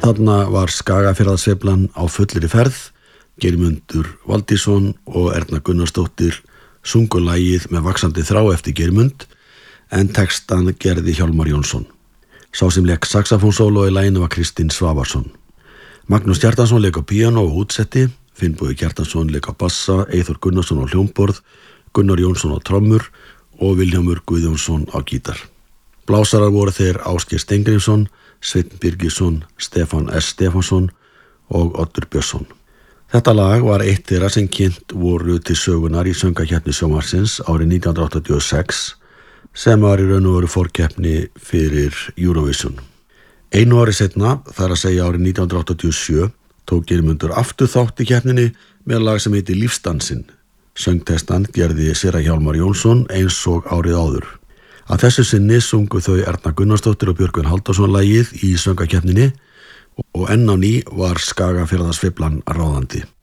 Þarna var Skagafjarðarsveiflan á fullri ferð. Geirmundur Valdísson og Erna Gunnarsdóttir sungu lagið með vaxandi þrá eftir Geirmund, en textan gerði Hjálmar Jónsson. Sá sem lék saxafónsóló í laginu var Kristinn Svavarsson. Magnús Kjartansson lék á píanó og útsetti, Finnbogi Kjartansson lék á bassa, Eyþór Gunnarsson á hljómborð, Gunnar Jónsson á trommur og Vilhjálmur Guðjónsson á gítar. Blásarar voru þeir Ásgeir Steingrímsson, Sveinn Birgisson, Stefán S. Stefánsson og Oddur Björnsson. Þetta lag var eitt þeirra sem kynnt voru til sögunar í söngvakeppni sjónvarpsins árið 1986 sem var í raun og veru forkeppni fyrir Eurovision. Einu ári seinna, þar að segja árið 1987, tók Geirmundur aftur þátt í keppninni með lag sem heitir Lífsdansinn. Söngtextan gerði séra Hjálmar Jónsson eins og árið áður. Að þessu sinni sungu þau Erna Gunnarsdóttir og Björgvin Halldórsson lagið í söngvakeppninni og enn á ný var Skagafjarðarsveiflan ráðandi.